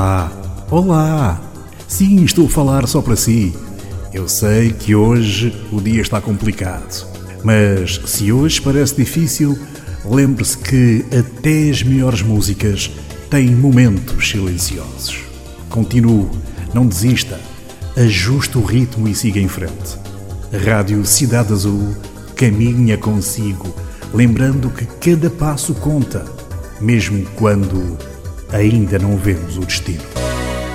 Olá, olá! Sim, estou a falar só para si. Eu sei que hoje o dia está complicado, mas se hoje parece difícil, lembre-se que até as melhores músicas têm momentos silenciosos. Continue, não desista, ajuste o ritmo e siga em frente. A Rádio Cidade Azul caminha consigo, lembrando que cada passo conta, mesmo quando ainda não vemos o destino.